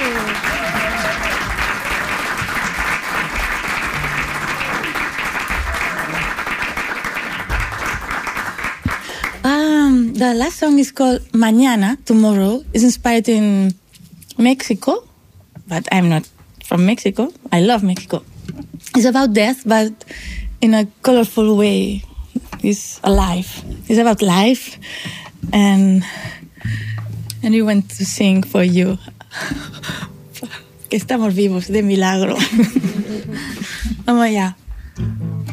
The last song is called Mañana, Tomorrow. It's inspired in Mexico, but I'm not from Mexico. I love Mexico. It's about death, but in a colorful way. It's alive. It's about life. And we want to sing for you. Que estamos vivos, de milagro. Vamos allá.